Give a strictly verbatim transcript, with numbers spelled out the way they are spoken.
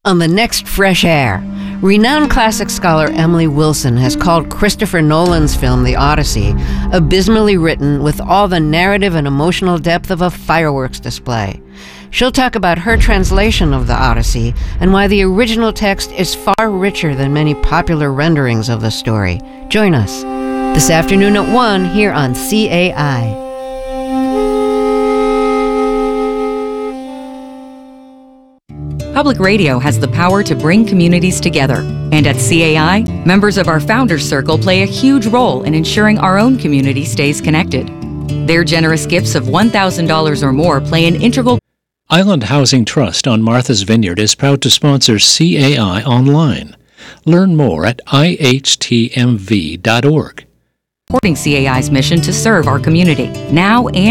On the next Fresh Air, renowned classic scholar Emily Wilson has called Christopher Nolan's film The Odyssey abysmally written with all the narrative and emotional depth of a fireworks display. She'll talk about her translation of The Odyssey and why the original text is far richer than many popular renderings of the story. Join us this afternoon at one here on C A I. Public radio has the power to bring communities together. And at C A I, members of our Founders Circle play a huge role in ensuring our own community stays connected. Their generous gifts of one thousand dollars or more play an integral... Island Housing Trust on Martha's Vineyard is proud to sponsor C A I Online. Learn more at I H T M V dot org. Supporting C A I's mission to serve our community, now and